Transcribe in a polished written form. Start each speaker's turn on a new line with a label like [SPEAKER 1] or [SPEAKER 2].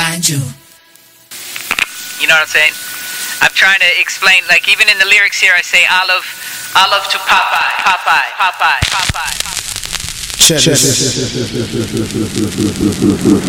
[SPEAKER 1] find you.
[SPEAKER 2] You know what I'm saying? I'm trying to explain, like even in the lyrics here I say olive to Popeye, Popeye, Popeye, Popeye, Popeye.
[SPEAKER 3] Check this.